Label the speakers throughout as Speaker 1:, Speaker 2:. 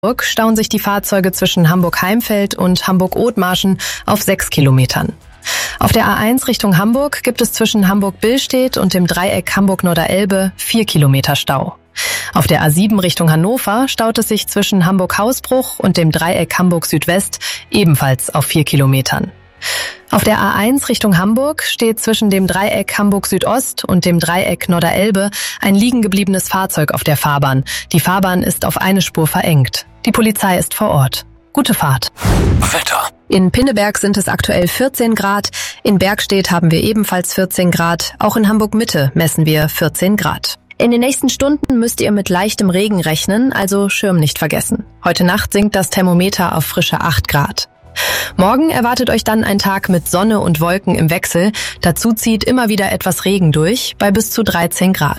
Speaker 1: stauen sich die Fahrzeuge zwischen Hamburg-Heimfeld und Hamburg-Othmarschen auf 6 Kilometern. Auf der A1 Richtung Hamburg gibt es zwischen Hamburg-Billstedt und dem Dreieck Hamburg-Norderelbe 4 Kilometer Stau. Auf der A7 Richtung Hannover staut es sich zwischen Hamburg-Hausbruch und dem Dreieck Hamburg-Südwest ebenfalls auf 4 Kilometern. Auf der A1 Richtung Hamburg steht zwischen dem Dreieck Hamburg-Südost und dem Dreieck Norderelbe ein liegen gebliebenes Fahrzeug auf der Fahrbahn. Die Fahrbahn ist auf eine Spur verengt. Die Polizei ist vor Ort. Gute Fahrt.
Speaker 2: Wetter.
Speaker 1: In Pinneberg sind es aktuell 14 Grad. In Bergstedt haben wir ebenfalls 14 Grad. Auch in Hamburg-Mitte messen wir 14 Grad. In den nächsten Stunden müsst ihr mit leichtem Regen rechnen, also Schirm nicht vergessen. Heute Nacht sinkt das Thermometer auf frische 8 Grad. Morgen erwartet euch dann ein Tag mit Sonne und Wolken im Wechsel. Dazu zieht immer wieder etwas Regen durch, bei bis zu 13 Grad.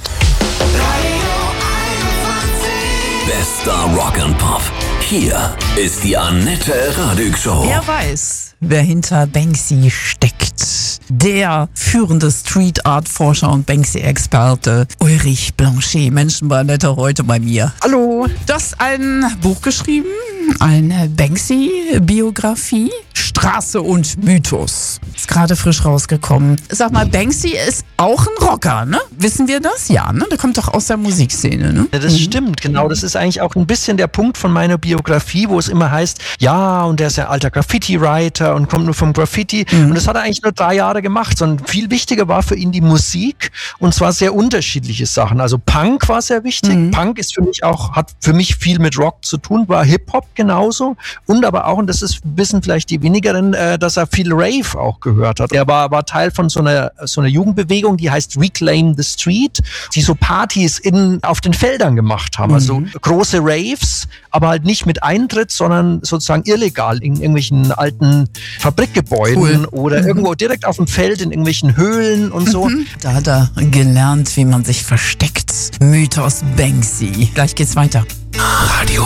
Speaker 2: Bester Rock and Pop. Hier ist die Annette Radig Show.
Speaker 3: Wer weiß, wer hinter Banksy steckt. Der führende Street Art Forscher und Banksy-Experte Ulrich Blanchet. Menschen bei Annette heute bei mir.
Speaker 4: Hallo.
Speaker 3: Du hast ein Buch geschrieben, eine Banksy-Biografie, Straße und Mythos. Ist gerade frisch rausgekommen. Sag mal, Banksy ist auch ein Rocker, ne? Wissen wir das? Ja, ne? Der kommt doch aus der Musikszene, ne?
Speaker 4: Ja, das stimmt, genau. Das ist eigentlich auch ein bisschen der Punkt von meiner Biografie, wo es immer heißt, ja, und der ist ja alter Graffiti-Writer und kommt nur vom Graffiti. Und das hat er eigentlich nur 3 Jahre gemacht, sondern viel wichtiger war für ihn die Musik, und zwar sehr unterschiedliche Sachen. Also Punk war sehr wichtig. Punk ist für mich auch, hat für mich viel mit Rock zu tun, war Hip-Hop genauso, und aber auch, und das wissen vielleicht die wenigeren, dass er viel Rave auch gehört hat. Er war Teil von so einer Jugendbewegung, die heißt Reclaim the Street, die so Partys auf den Feldern gemacht haben. Also große Raves, aber halt nicht mit Eintritt, sondern sozusagen illegal in irgendwelchen alten Fabrikgebäuden oder irgendwo direkt auf dem Feld in irgendwelchen Höhlen und so.
Speaker 3: Da hat er gelernt, wie man sich versteckt. Mythos Banksy. Gleich geht's weiter.
Speaker 2: Radio